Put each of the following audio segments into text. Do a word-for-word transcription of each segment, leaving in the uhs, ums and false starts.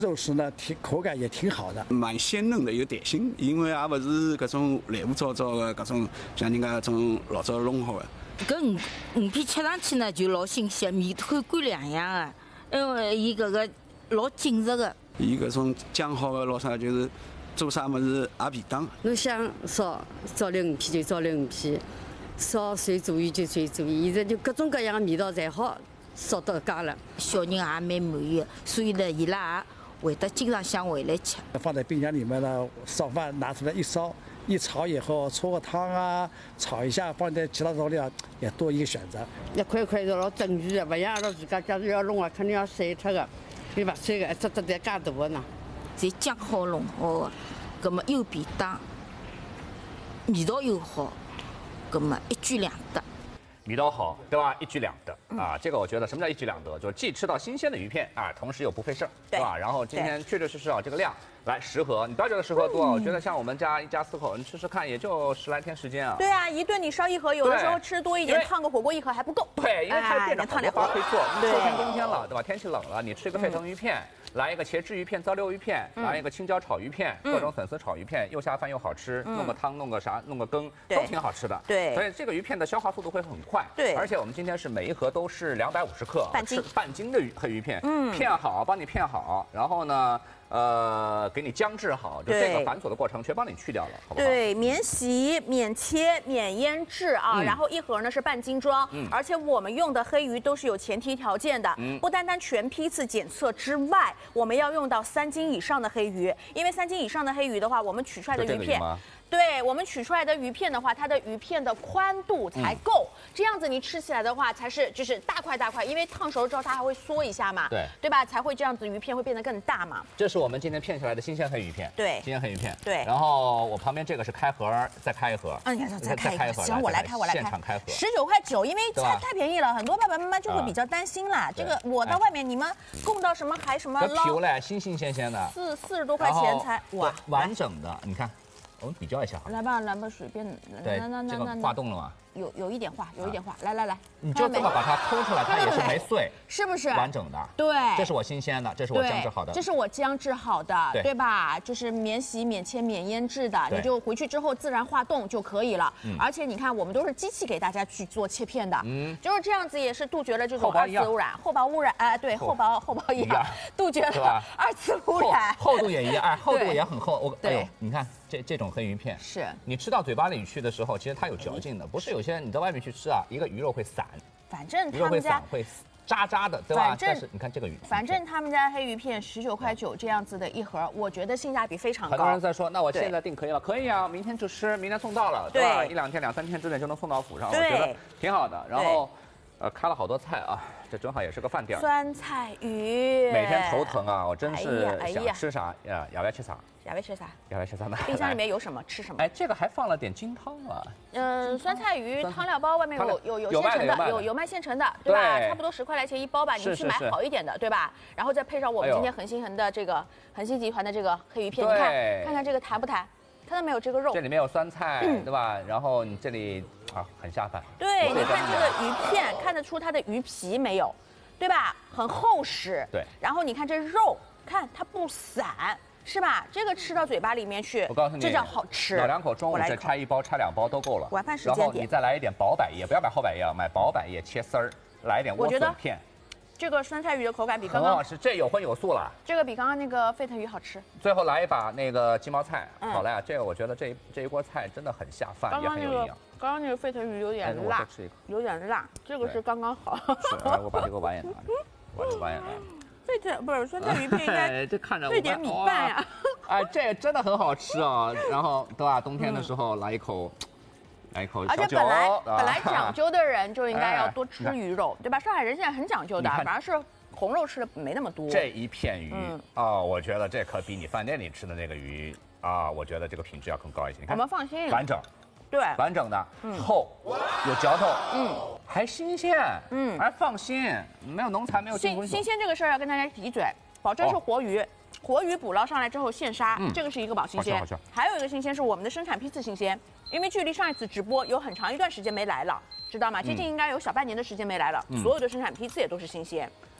肉食呢，挺口感也挺好的， 蛮鲜嫩的，有弹性，因为也不是搿种烂糊糟糟的搿种，像人家搿种老早弄好的。 搿鱼鱼片吃上去呢，就老新鲜，面口干凉凉的，因为伊搿个老紧实的。 伊搿种讲好的老啥，就是做啥物事也便当。 侬想烧烧粒鱼片就烧粒鱼片，烧水煮鱼就水煮鱼，现在就各种各样的味道侪好烧到家了。 小人也蛮满意的，所以呢，伊拉也会得经常想回来吃。 放在冰箱里面呢，烧饭拿出来一烧，一炒以后搓个汤啊，炒一下，放点其他调料也多一个选择。 一块块是老整齐的，勿像阿拉自家假如要弄啊，肯定要晒脱的，伊勿晒个一只只侪介大的呢。 侪酱好弄好的，葛么又便当，味道又好，葛么一举两得。 味道好，对吧？一举两得啊！这个我觉得什么叫一举两得？就是既吃到新鲜的鱼片啊，同时又不费事儿，对吧？然后今天确确实实啊，这个量来十盒，你不要觉得十盒多，我觉得像我们家一家四口，你吃吃看，也就十来天时间啊。 对啊，一顿你烧一盒，有的时候吃多一点，烫个火锅一盒还不够。 对，因为它店长好多法可以做。 对， 秋天冬天了，对吧？天气冷了，你吃一个沸腾鱼片。来一个茄汁鱼片、糟溜鱼片，来一个青椒炒鱼片，各种粉丝炒鱼片，又下饭又好吃，弄个汤、弄个啥、弄个羹，都挺好吃的。 对， 所以这个鱼片的消化速度会很快。 对， 而且我们今天是每一盒都是两百五十克， 半斤半斤的鱼黑鱼片，嗯，片好，帮你片好，然后呢，呃，给你姜制好，就这个繁琐的过程全帮你去掉了，好不好？ 对，免洗、免切、免腌制啊，然后一盒呢是半斤装，而且我们用的黑鱼都是有前提条件的，不单单全批次检测之外，我们要用到三斤以上的黑鱼，因为三斤以上的黑鱼的话，我们取出来的鱼片，对我们取出来的鱼片的话，它的鱼片的宽度才够，这样子你吃起来的话才是就是大块大块，因为烫熟之后它还会缩一下嘛， 对对吧？才会这样子鱼片会变得更大嘛。 这是我们今天片下来的新鲜黑鱼片， 对， 新鲜黑鱼片， 对。 然后我旁边这个是开盒，再开一盒， 嗯，再开一盒，行，我来开，我来开， 现场开盒， 十九块九，因为太太便宜了，很多爸爸妈妈就会比较担心啦。这个我到外面你们供到什么还什么捞， 皮嘞，新新鲜鲜的， 四四十多块钱才哇， 完整的，你看。我们比较一下， 来吧，来吧，随便。 对，这个化冻了吗？ 有有一点化，有一点化。来来来， 你就这么把它抠出来，它也是没碎， 是不是？ 完整的。 对， 这是我新鲜的，这是我姜制好的， 这是我姜制好的，对吧？就是免洗、免切、免腌制的，你就回去之后自然化冻就可以了。而且你看，我们都是机器给大家去做切片的，嗯，就是这样子，也是杜绝了这种二次污染、厚薄污染。哎，对，厚薄厚薄一样，杜绝了二次污染。 厚度也一样，哎，厚度也很厚。我哎呦，你看。这这种黑鱼片是你吃到嘴巴里去的时候，其实它有嚼劲的，不是有些你到外面去吃啊，一个鱼肉会散， 反正鱼肉会散会渣渣的，对吧？但是你看这个鱼， 反正他们家黑鱼片十九块九这样子的一盒，我觉得性价比非常高。 很多人在说，那我现在订可以了，可以啊，明天就吃，明天送到了，对吧？一两天、两三天之内就能送到府上，我觉得挺好的。然后，呃，开了好多菜啊。这正好也是个饭店。 酸菜鱼， 每天头疼啊！我真是想吃啥呀？要不要吃啥？ 要不要吃啥？ 要不要吃啥呢？ 冰箱里面有什么吃什么。 哎，这个还放了点金汤啊。 嗯，酸菜鱼汤料包外面有有有现成的，有有卖现成的，对吧？差不多十块来钱一包吧，你去买好一点的，对吧？然后再配上我们今天恒星恒的这个恒星集团的这个黑鱼片，你看看看这个弹不弹？看到没有这个肉？ 这里面有酸菜，对吧？然后你这里啊很下饭。 对，你看这个鱼片，看得出它的鱼皮没有，对吧？很厚实。 对。 然后你看这肉，看它不散，是吧？这个吃到嘴巴里面去， 我告诉你， 这叫好吃。 老两口中午再拆一包、拆两包都够了。 晚饭时间点。 然后你再来一点薄百叶，不要买厚百叶，买薄百叶切丝儿，来一点莴笋片。 这个酸菜鱼的口感比刚刚很好吃，这有荤有素了。 这个比刚刚那个沸腾鱼好吃。 最后来一把那个鸡毛菜，嗯、好了呀，这个我觉得这这一锅菜真的很下饭，也很有营养。 刚刚那个沸腾鱼有点辣， 哎、吃一口有点辣，这个是刚刚好。 是，我把这个碗也拿着，把这个碗也拿着。 沸腾不是酸菜鱼片应该这看着兑点米饭呀。 哎，这真的很好吃啊！然后对吧？冬天的时候来一口。来一口而且本来本来讲究的人就应该要多吃鱼肉，对吧？上海人现在很讲究的，反而是红肉吃的没那么多。 这一片鱼啊，我觉得这可比你饭店里吃的那个鱼啊，我觉得这个品质要更高一些。 我们放心， 完整， 对， 完整的，厚，有嚼头，嗯，还新鲜，嗯，还放心，没有农残，没有进荤新鲜这个事儿要跟大家提嘴，保证是活鱼。活鱼捕捞上来之后现杀，这个是一个保新鲜。还有一个新鲜是我们的生产批次新鲜，因为距离上一次直播有很长一段时间没来了，知道吗？接近应该有小半年的时间没来了，所有的生产批次也都是新鲜。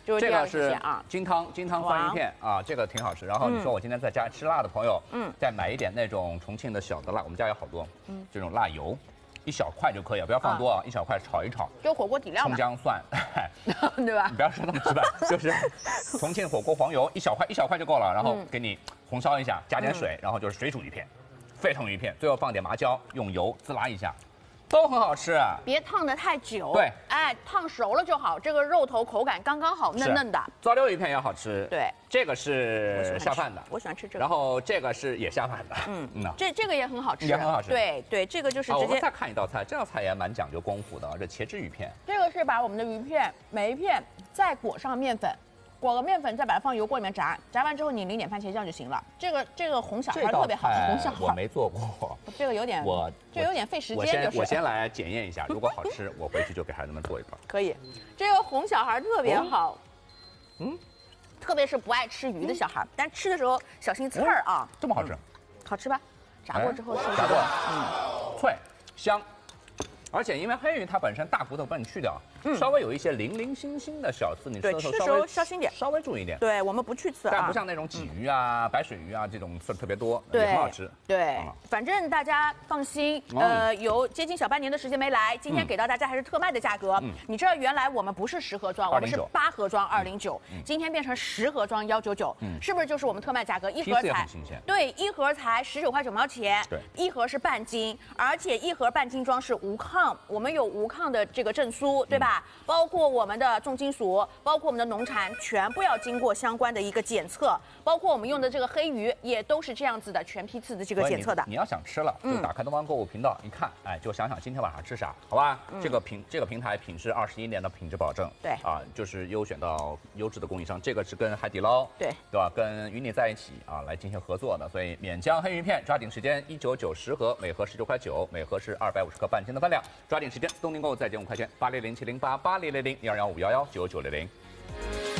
就是第二个是线啊。 金汤金汤酸鱼片啊，这个挺好吃。然后你说我今天在家吃辣的朋友，嗯，再买一点那种重庆的小的辣，我们家有好多，嗯，这种辣油。一小块就可以了，不要放多啊，一小块炒一炒， 就火锅底料嘛， 葱姜蒜， 对吧？ 你不要说那么直白，就是重庆火锅黄油，一小块一小块就够了，然后给你红烧一下，加点水，然后就是水煮鱼片，沸腾鱼片，最后放点麻椒，用油滋啦一下，都很好吃。 别烫得太久， 对， 哎，烫熟了就好，这个肉头口感刚刚好，嫩嫩的。 糟溜鱼片也好吃， 对， 这个是下饭的， 我喜欢吃这个。 然后这个是也下饭的， 嗯嗯，这这个也很好吃， 也很好吃。 对对，这个就是直接。 我们再看一道菜，这道菜也蛮讲究功夫的，这茄汁鱼片。 这个是把我们的鱼片每一片再裹上面粉。裹个面粉，再把它放油锅里面炸，炸完之后你淋点番茄酱就行了。这个这个红小孩特别好，红小孩我没做过， 这个有点我这有点费时间，就是我先来检验一下，如果好吃，我回去就给孩子们做一包。 可以，这个红小孩特别好，嗯，特别是不爱吃鱼的小孩，但吃的时候小心刺儿啊。 这么好吃， 好吃吧？炸过之后是不是？ 炸过，嗯，脆香。而且因为黑鱼它本身大骨头帮你去掉，嗯、稍微有一些零零星星的小刺，你吃的时候稍微小心点， 稍微注意一点。 对我们不去刺啊， 但不像那种鲫鱼啊、嗯、白水鱼啊这种刺特别多，也很好吃。 对，嗯、反正大家放心，呃，有接近小半年的时间没来，今天给到大家还是特卖的价格。嗯、你知道原来我们不是十盒装，我们是八盒装二零九，今天变成十盒装幺九九，是不是就是我们特卖价格？一盒才对，一盒才十九块九毛钱， 对， 一盒是半斤，而且一盒半斤装是无抗，我们有无。无抗的这个证书，对吧？嗯、包括我们的重金属，包括我们的农残，全部要经过相关的一个检测。包括我们用的这个黑鱼，也都是这样子的全批次的这个检测的。 你, 你要想吃了，就打开东方购物频道，一看，哎，就想想今天晚上吃啥，好吧？嗯、这个平这个平台品质二十一年的品质保证， 对啊，就是优选到优质的供应商。这个是跟海底捞， 对对吧？跟与你在一起啊来进行合作的，所以免浆黑鱼片抓紧时间，一九九十盒，每盒十九块九，每盒是二百五十克半斤的分量，抓紧时间，东宁购再减五块钱。八零零七零八八零零零一二幺五幺幺九九零零。